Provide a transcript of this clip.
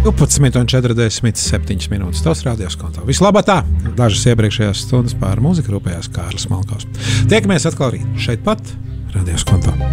12:47 minūtes. Tavs radios kontā. Vislabākā! Dažas iepriekšējās stundas par mūziku rūpējās Kārlis Malkovs. Tiekamies atkal rīt šeit pat radios kontā.